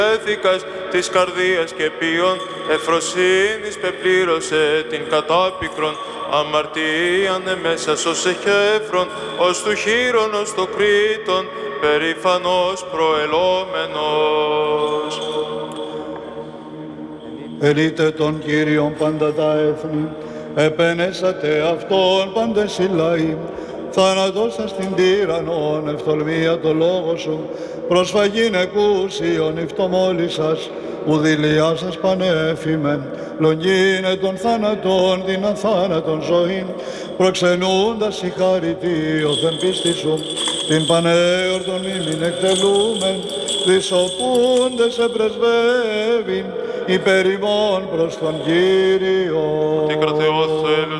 έθικας της καρδίας και ποιον ευφροσύνης πεπλήρωσε την κατάπικρον αμαρτίαν μέσα ως εχέφρον, ως του χείρον ως το κρήτον, περήφανος προελόμενος. Ελείτε τον Κύριον πάντα τα έθνη, επένεσατε Αυτόν πάντες οι λαοί, θάνατος στην τύραννον, ευτολμία το λόγο σου, προσφαγήν εκούσιον ηφτομόλησας, ουδηλιά σας πανέφημεν, λογίνε των θάνατων την αθάνατον ζωήν, προξενούντας η χαριτή οθεν πίστη σου, την πανέορτον ήμην εκτελούμεν, δυσοπούντες επρεσβεύειν, υπερ ημών προς τον Κύριο. Τι κρατεός θέλους